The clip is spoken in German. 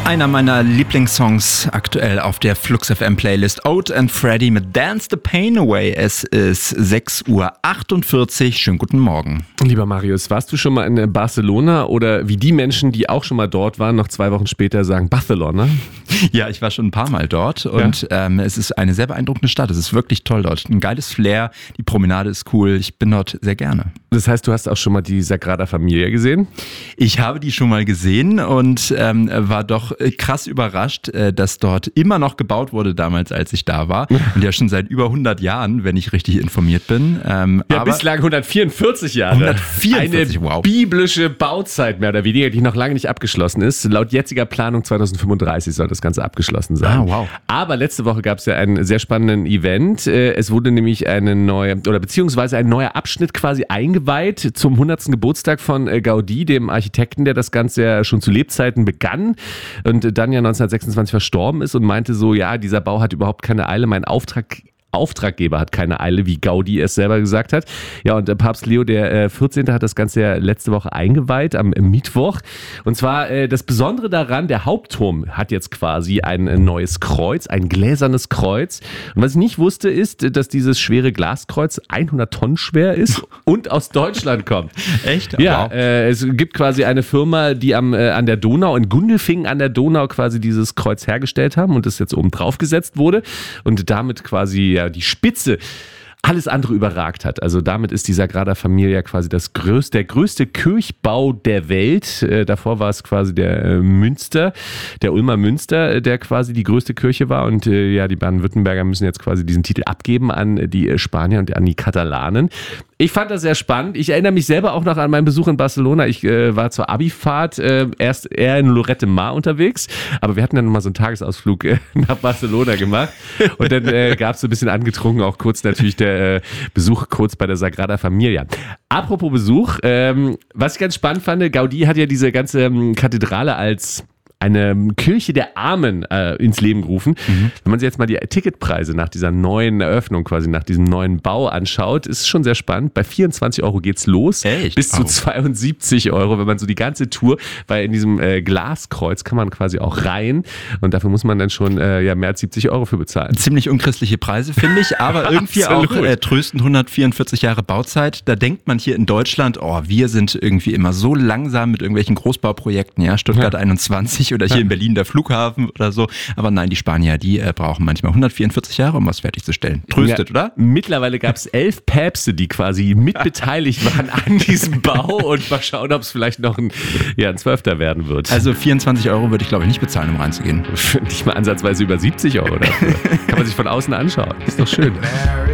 Einer meiner Lieblingssongs aktuell auf der Flux FM Playlist. Oat and Freddy mit Dance the Pain Away. Es ist 6:48 Uhr. Schönen guten Morgen. Lieber Marius, warst du schon mal in Barcelona oder wie die Menschen, die auch schon mal dort waren, noch 2 Wochen später sagen Barcelona? Ja, ich war schon ein paar Mal dort und es ist eine sehr beeindruckende Stadt. Es ist wirklich toll dort. Ein geiles Flair, die Promenade ist cool. Ich bin dort sehr gerne. Das heißt, du hast auch schon mal die Sagrada Familia gesehen? Ich habe die schon mal gesehen und war doch krass überrascht, dass dort immer noch gebaut wurde damals, als ich da war. Und ja schon seit über 100 Jahren, wenn ich richtig informiert bin. Aber bislang 144 Jahre. 144, eine biblische Bauzeit mehr oder weniger, die noch lange nicht abgeschlossen ist. Laut jetziger Planung 2035 soll das Ganze abgeschlossen sein. Ah, wow. Aber letzte Woche gab es ja einen sehr spannenden Event. Es wurde nämlich ein neuer Abschnitt quasi eingeweiht zum 100. Geburtstag von Gaudí, dem Architekten, der das Ganze ja schon zu Lebzeiten begann und dann ja 1926 verstorben ist und meinte so, ja, dieser Bau hat überhaupt keine Eile, mein Auftraggeber hat keine Eile, wie Gaudí es selber gesagt hat. Ja, und Papst Leo der 14. hat das Ganze ja letzte Woche eingeweiht, am Mittwoch. Und zwar das Besondere daran, der Hauptturm hat jetzt quasi ein neues Kreuz, ein gläsernes Kreuz. Und was ich nicht wusste, ist, dass dieses schwere Glaskreuz 100 Tonnen schwer ist und aus Deutschland kommt. Echt? Ja, wow. Es gibt quasi eine Firma, die an der Donau, in Gundelfingen an der Donau quasi dieses Kreuz hergestellt haben und das jetzt oben drauf gesetzt wurde und damit quasi die Spitze alles andere überragt hat. Also damit ist die Sagrada Familia quasi der größte Kirchbau der Welt. Davor war es quasi der Ulmer Münster, der quasi die größte Kirche war. Und die Baden-Württemberger müssen jetzt quasi diesen Titel abgeben an die Spanier und an die Katalanen. Ich fand das sehr spannend. Ich erinnere mich selber auch noch an meinen Besuch in Barcelona. Ich war zur Abifahrt erst eher in Lloret de Mar unterwegs, aber wir hatten dann mal so einen Tagesausflug nach Barcelona gemacht und dann gab es so ein bisschen angetrunken, auch kurz natürlich der Besuch kurz bei der Sagrada Familia. Apropos Besuch, was ich ganz spannend fand, Gaudí hat ja diese ganze Kathedrale als eine Kirche der Armen ins Leben gerufen. Mhm. Wenn man sich jetzt mal die Ticketpreise nach dieser neuen Eröffnung, quasi nach diesem neuen Bau anschaut, ist es schon sehr spannend. Bei 24 € geht's los. Echt? Bis zu 72 €, wenn man so die ganze Tour, weil in diesem Glaskreuz kann man quasi auch rein und dafür muss man dann schon mehr als 70 € für bezahlen. Ziemlich unchristliche Preise, finde ich, aber irgendwie auch tröstend 144 Jahre Bauzeit. Da denkt man hier in Deutschland, wir sind irgendwie immer so langsam mit irgendwelchen Großbauprojekten, ja, Stuttgart 21 oder hier in Berlin der Flughafen oder so. Aber nein, die Spanier, die brauchen manchmal 144 Jahre, um was fertigzustellen. Tröstet, oder? Mittlerweile gab es 11 Päpste, die quasi mit beteiligt waren an diesem Bau und mal schauen, ob es vielleicht noch ein 12. werden wird. Also 24 € würde ich, glaube ich, nicht bezahlen, um reinzugehen. Nicht mal ansatzweise über 70 € dafür. Kann man sich von außen anschauen. Ist doch schön.